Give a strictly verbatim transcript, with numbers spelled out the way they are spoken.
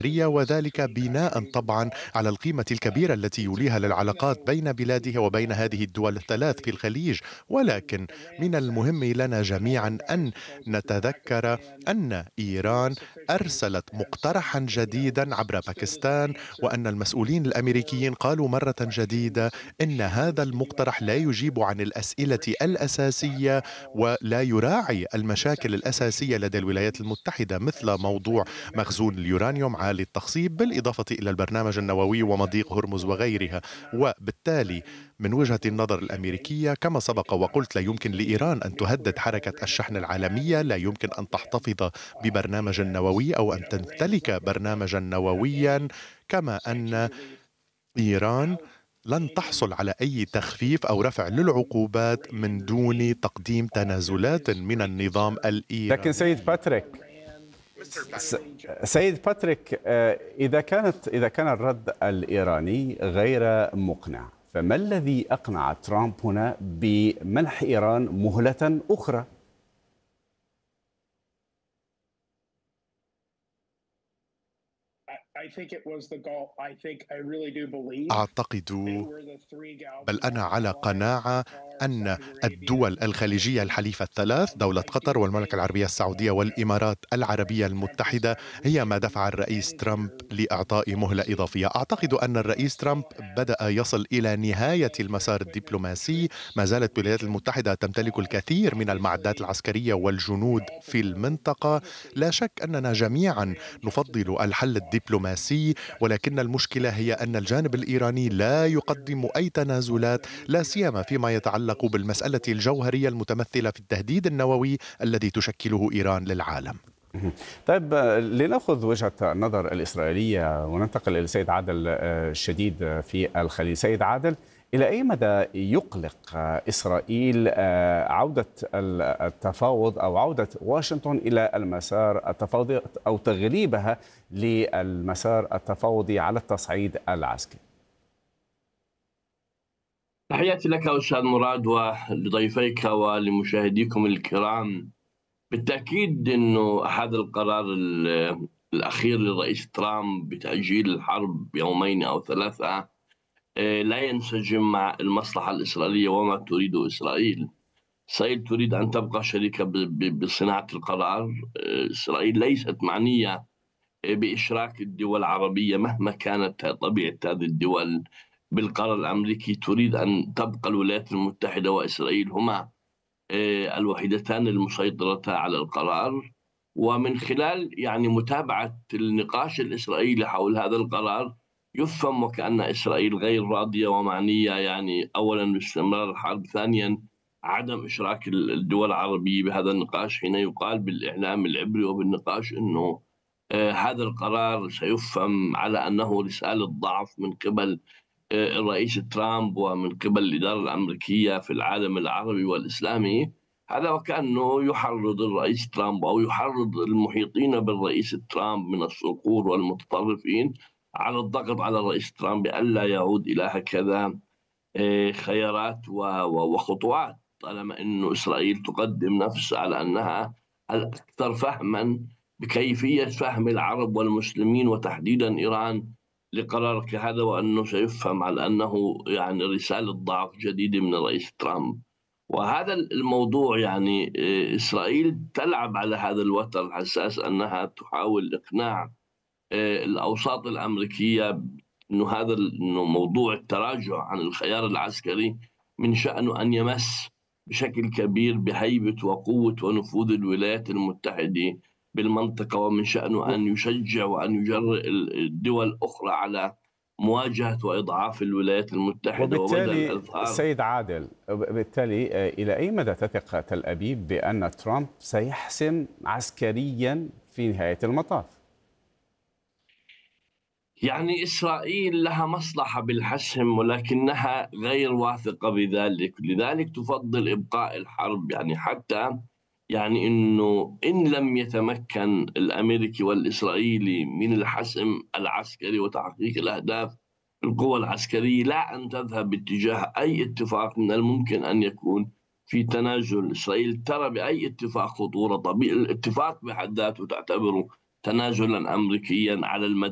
وذلك بناء طبعا على القيمة الكبيرة التي يوليها للعلاقات بين بلاده وبين هذه الدول الثلاث في الخليج. ولكن من المهم لنا جميعا أن نتذكر أن إيران أرسلت مقترحا جديدا عبر باكستان، وأن المسؤولين الأمريكيين قالوا مرة جديدة إن هذا المقترح لا يجيب عن الأسئلة الأساسية ولا يراعي المشاكل الأساسية لدى الولايات المتحدة، مثل موضوع مخزون اليورانيوم عالي التخصيب، بالإضافة إلى البرنامج النووي ومضيق هرمز وغيرها. وبالتالي من وجهة النظر الأمريكية كما سبق وقلت، لا يمكن لإيران أن تهدد حركة الشحن العالمية، لا يمكن أن تحتفظ ببرنامج نووي أو أن تمتلك برنامجا نوويا، كما أن إيران لن تحصل على أي تخفيف أو رفع للعقوبات من دون تقديم تنازلات من النظام لكن الإيراني. سيد باتريك س- سيد باتريك آه، إذا كانت إذا كان الرد الإيراني غير مقنع، فما الذي أقنع ترامب هنا بمنح إيران مهلة أخرى؟ أعتقد، بل أنا على قناعة أن الدول الخليجية الحليفة الثلاث، دولة قطر والمملكة العربية السعودية والإمارات العربية المتحدة، هي ما دفع الرئيس ترامب لإعطاء مهلة إضافية. أعتقد أن الرئيس ترامب بدأ يصل إلى نهاية المسار الدبلوماسي. ما زالت الولايات المتحدة تمتلك الكثير من المعدات العسكرية والجنود في المنطقة. لا شك أننا جميعا نفضل الحل الدبلوماسي، ولكن المشكلة هي أن الجانب الإيراني لا يقدم أي تنازلات، لا سيما فيما يتعلق بالمسألة الجوهرية المتمثلة في التهديد النووي الذي تشكله إيران للعالم. طيب، آه، لنأخذ وجهة النظر الإسرائيلية وننتقل إلى السيد عادل آه، الشديد آه، في الخليل. سيد عادل، إلى أي مدى يقلق آه، إسرائيل آه، عودة ال- التفاوض أو عودة واشنطن إلى المسار التفاوضي أو تغليبها للمسار التفاوضي على التصعيد العسكري؟ تحياتي لك أستاذ مراد ولضيفيك ولمشاهديكم الكرام. بالتأكيد أنه هذا القرار ال- الأخير للرئيس ترامب بتأجيل الحرب يومين أو ثلاثة آه، لا ينسجم مع المصلحة الإسرائيلية وما تريده إسرائيل. إسرائيل تريد أن تبقى شريكة ب- ب- بصناعة القرار. آه، إسرائيل ليست معنية آه، بإشراك الدول العربية مهما كانت طبيعة هذه الدول بالقرار الأمريكي. تريد أن تبقى الولايات المتحدة وإسرائيل هما آه، الوحيدتان المسيطرتان على القرار. ومن خلال يعني متابعة النقاش الإسرائيلي حول هذا القرار يفهم وكأن إسرائيل غير راضية ومعنية، يعني أولا باستمرار الحرب، ثانيا عدم إشراك الدول العربية بهذا النقاش، حين يقال بالإعلام العبري وبالنقاش أنه آه، هذا القرار سيفهم على أنه رسالة ضعف من قبل آه، الرئيس ترامب ومن قبل الإدارة الأمريكية في العالم العربي والإسلامي. هذا وكأنه يحرض الرئيس ترامب أو يحرض المحيطين بالرئيس ترامب من الصقور والمتطرفين على الضغط على الرئيس ترامب بألا يعود إلى هكذا آه، خيارات و- و- وخطوات، طالما أن إسرائيل تقدم نفسها على أنها الأكثر فهما بكيفية فهم العرب والمسلمين وتحديدا إيران لقرار كهذا، وأنه سيفهم على أنه يعني رسالة ضعف جديدة من الرئيس ترامب. وهذا الموضوع يعني آه، إسرائيل تلعب على هذا الوتر الحساس، أنها تحاول إقناع آه، الأوساط الأمريكية أنه هذا أنه موضوع التراجع عن الخيار العسكري من شأنه أن يمس بشكل كبير بهيبة وقوة ونفوذ الولايات المتحدة بالمنطقة، ومن شأنه أن يشجع وأن يجرئ الدول الأخرى على مواجهة وإضعاف الولايات المتحدة وبدء وبالتالي الإظهار. سيد عادل، بالتالي آه، إلى أي مدى تثق تل أبيب بأن ترامب سيحسم عسكريا في نهاية المطاف؟ يعني إسرائيل لها مصلحة بالحسم ولكنها غير واثقة بذلك، لذلك تفضل إبقاء الحرب، يعني حتى يعني إنه إن لم يتمكن الأمريكي والإسرائيلي من الحسم العسكري وتحقيق الأهداف القوى العسكرية، لا أن تذهب باتجاه أي اتفاق من الممكن أن يكون في تنازل. إسرائيل ترى بأي اتفاق خطورة، طبيعي الاتفاق بحد ذاته تعتبره تنازلا أمريكيا على المدى